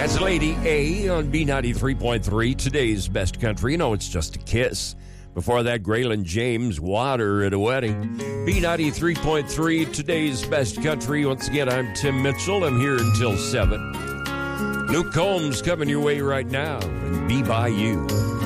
That's Lady A on B93.3, today's best country. You know, it's just a kiss. Before that, Graylin James, Water at a Wedding. B93.3, today's best country. Once again, I'm Tim Mitchell. I'm here until 7. Luke Combs coming your way right now, and Be By You.